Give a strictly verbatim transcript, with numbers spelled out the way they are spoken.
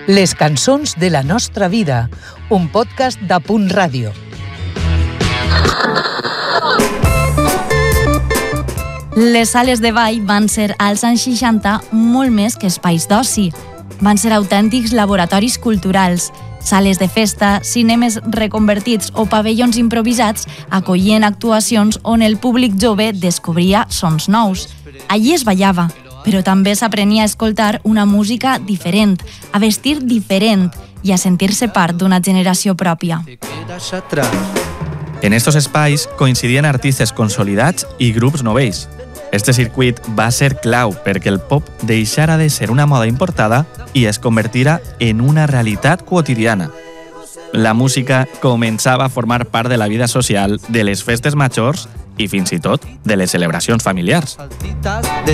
Les cançons de la nostra vida, un podcast de Punt Ràdio. Les sales de ball van ser als anys seixanta molt més que espais d'oci. Van ser autèntics laboratoris culturals, sales de festa, cinemes reconvertits o pavellons improvisats acollien actuacions on el públic jove descobria sons nous. Allí es ballava, però també s'aprenia a escoltar una música diferent, a vestir diferent i a sentir-se part d'una generació pròpia. En estos espais coincidien artistes consolidats i grups novells. Este circuit va ser clau perquè el pop deixara de ser una moda importada i es convertira en una realitat quotidiana. La música començava a formar part de la vida social, de les festes majors i fins i tot de les celebracions familiars.